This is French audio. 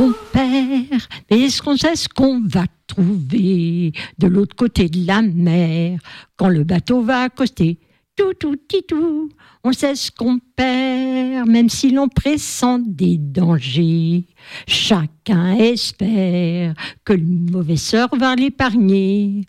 On perd, mais est-ce qu'on sait ce qu'on va trouver de l'autre côté de la mer quand le bateau va accoster? Tout, tout, titou, on sait ce qu'on perd, même si l'on pressent des dangers. Chacun espère que le mauvais sort va l'épargner.